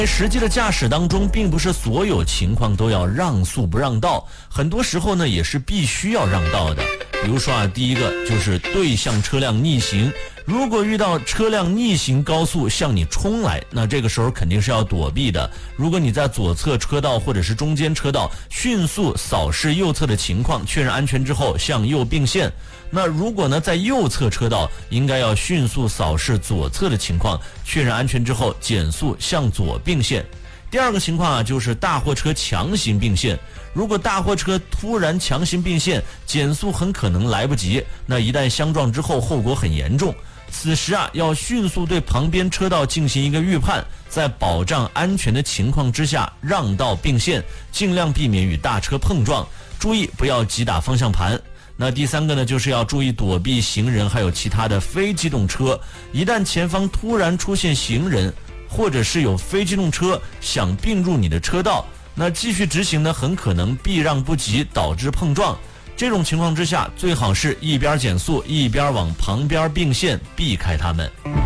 实际的驾驶当中，并不是所有情况都要让速不让道，很多时候呢也是必须要让道的。比如说第一个就是对向车辆逆行，如果遇到车辆逆行高速向你冲来，那这个时候肯定是要躲避的。如果你在左侧车道或者是中间车道迅速扫视右侧的情况，确认安全之后向右并线。那如果呢在右侧车道，应该要迅速扫视左侧的情况，确认安全之后减速向左并线。第二个情况就是大货车强行并线。如果大货车突然强行并线，减速很可能来不及，那一旦相撞之后后果很严重。此时要迅速对旁边车道进行一个预判，在保障安全的情况之下让道并线，尽量避免与大车碰撞，注意不要急打方向盘。那第三个呢，就是要注意躲避行人还有其他的非机动车。一旦前方突然出现行人，或者是有非机动车想并入你的车道，那继续直行呢，很可能避让不及，导致碰撞。这种情况之下，最好是一边减速一边往旁边并线，避开他们。